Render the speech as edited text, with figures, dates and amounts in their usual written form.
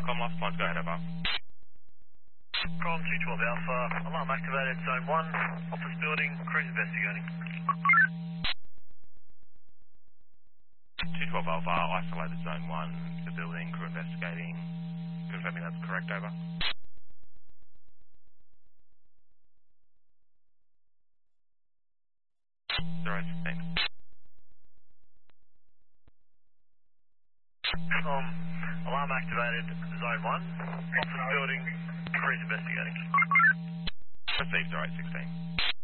Falcon, last point, go ahead, over. Com 212 Alpha, alarm activated, zone 1, office building, crews investigating. 212 Alpha, isolated zone 1, the building, crew investigating. Confirming that's correct, over. Zero 16. Alarm activated, zone 1, office building, crews investigating. Received, 0 16.